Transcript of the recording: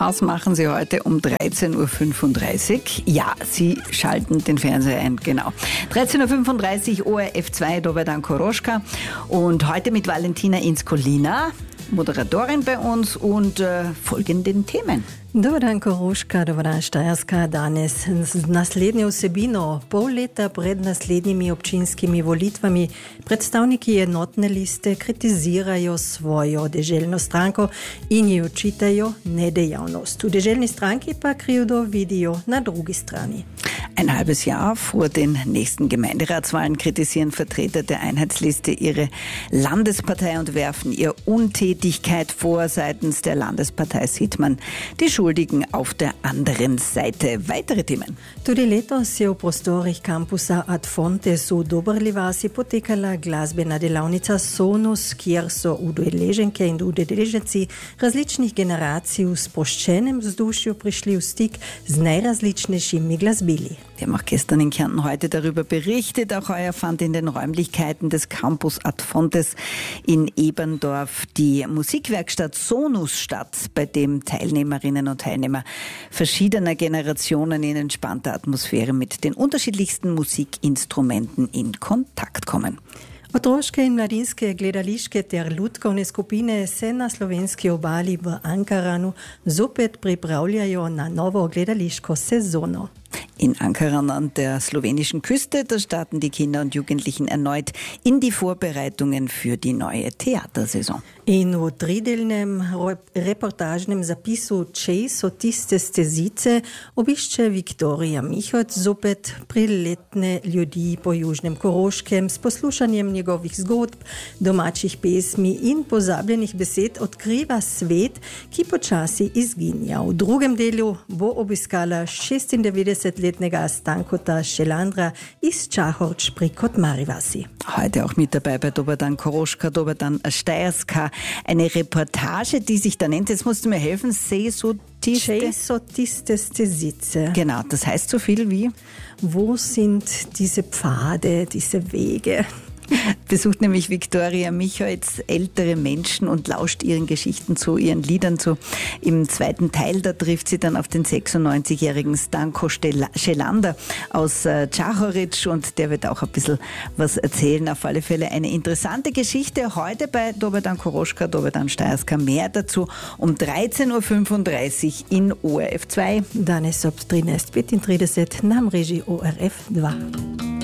Was machen Sie heute um 13.35 Uhr? Ja, Sie schalten den Fernseher ein, genau. 13.35 Uhr, ORF 2, Doberdan Koroschka. Und heute mit Valentina Inskolina, Moderatorin bei uns und folgenden Themen. Dobar dan Koroška, dobar dan Štajerska. Danes naslednjo vsebino. Pol leta pred naslednjimi občinskimi volitvami predstavniki enotne liste kritizirajo svojo deželno stranko in ji očitajo nedejavnost. V deželni stranki pa krivdo vidijo na drugi strani. Ein halbes Jahr vor den nächsten Gemeinderatswahlen kritisieren Vertreter der Einheitsliste ihre Landespartei und werfen ihr Untätigkeit vor. Seitens der Landespartei sieht man die Schuldigen auf der anderen Seite. Weitere Themen. Tudi letos je v prostorih kampusa Ad Fontes v Doberli vasi potekala glasbena delavnica Sonus, kjer so udeleženke in udeleženci različnih generacij v sproščenem vzdušju prišli v stik z najrazličnejšimi glasbili. Wir haben auch gestern in Kärnten heute darüber berichtet. Auch heuer fand in den Räumlichkeiten des Campus Ad Fontes in Eberndorf die Musikwerkstatt Sonus statt, bei dem Teilnehmerinnen und Teilnehmer verschiedener Generationen in entspannter Atmosphäre mit den unterschiedlichsten Musikinstrumenten in Kontakt kommen. Otroške in mladinske gledališke ter lutkovne skupine se na slovenski obali v Ankaranu zopet pripravljajo na novo gledališko sezono. In Ankaran an der slowenischen Küste, da starten die Kinder und Jugendlichen erneut in die Vorbereitungen für die neue Theatersaison. In v tridelnem reportažnem zapisu Čej so tiste stezice obišče Viktorija Mihoc zopet priletne ljudi po Južnem Koroškem s poslušanjem njegovih zgodb, domačih pesmi in pozabljenih besed odkriva svet, ki počasi izginja. V drugem delu bo obiskala 96-letnega Stankota Šelandra iz Čahorč pri Kotmari vasi. Heute auch mit dabei bei Doberdan Koroška, Doberdan Štajerska. Eine Reportage, die sich da nennt, jetzt musst du mir helfen, Čej so tiste stezice. Genau, das heißt so viel wie? Wo sind diese Pfade, diese Wege? Besucht nämlich Viktoria Michoiz ältere Menschen und lauscht ihren Geschichten zu, ihren Liedern zu. Im zweiten Teil, da trifft sie dann auf den 96-jährigen Stanko Šelander aus Čahorič und der wird auch ein bisschen was erzählen. Auf alle Fälle eine interessante Geschichte. Heute bei Doberdan Koroška, Doberdan Štajerska. Mehr dazu um 13.35 Uhr in ORF 2. Danes ob 13.35 na mreži ORF 2.